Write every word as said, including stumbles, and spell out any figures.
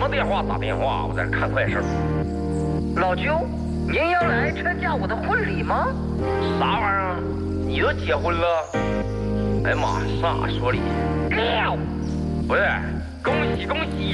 么电话打电话？我在这看快事。 老舅，您要来参加我的婚礼吗？ 啥玩意儿？你都结婚了？哎呀妈，啥说理？ 六， 不是，恭喜恭喜！